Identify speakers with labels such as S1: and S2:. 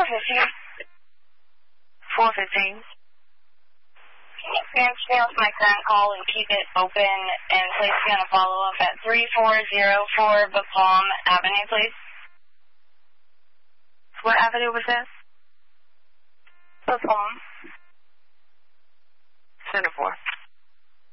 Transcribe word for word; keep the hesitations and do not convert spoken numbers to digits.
S1: fifteen.
S2: four fifteen.
S1: Can you transfer me off my current call and keep it open and place me on a follow-up at three four zero four Bapalm Avenue, please?
S2: What avenue was that?
S1: Bapalm.
S2: Center four.